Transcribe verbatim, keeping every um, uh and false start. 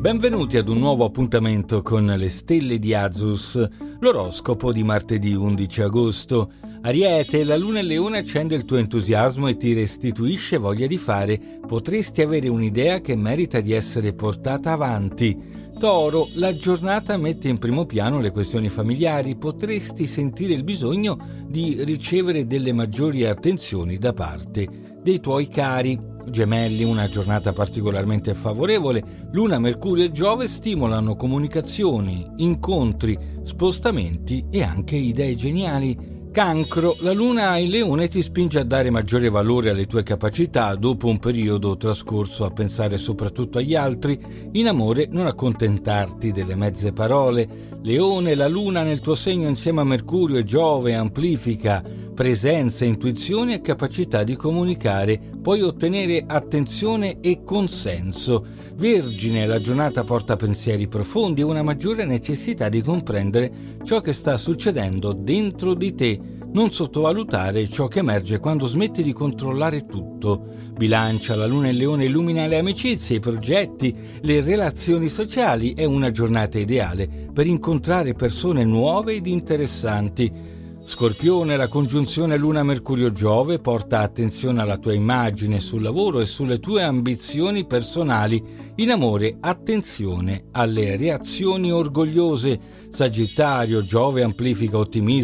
Benvenuti ad un nuovo appuntamento con le stelle di Azus, l'oroscopo di martedì undici agosto. Ariete, la luna in Leone accende il tuo entusiasmo e ti restituisce voglia di fare. Potresti avere un'idea che merita di essere portata avanti. Toro, la giornata mette in primo piano le questioni familiari. Potresti sentire il bisogno di ricevere delle maggiori attenzioni da parte dei tuoi cari. Gemelli, una giornata particolarmente favorevole. Luna, Mercurio e Giove stimolano comunicazioni, incontri, spostamenti e anche idee geniali. Cancro, la luna in Leone ti spinge a dare maggiore valore alle tue capacità dopo un periodo trascorso a pensare soprattutto agli altri. In amore non accontentarti delle mezze parole. Leone, la luna nel tuo segno insieme a Mercurio e Giove amplifica presenza, intuizione e capacità di comunicare. Puoi ottenere attenzione e consenso. Vergine, la giornata porta pensieri profondi e una maggiore necessità di comprendere ciò che sta succedendo dentro di te. Non sottovalutare ciò che emerge quando smetti di controllare tutto. Bilancia, la luna in Leone illumina le amicizie, i progetti, le relazioni sociali. È una giornata ideale per incontrare persone nuove ed interessanti. Scorpione, la congiunzione Luna-Mercurio-Giove porta attenzione alla tua immagine sul lavoro e sulle tue ambizioni personali. In amore, attenzione alle reazioni orgogliose. Sagittario, Giove amplifica ottimismo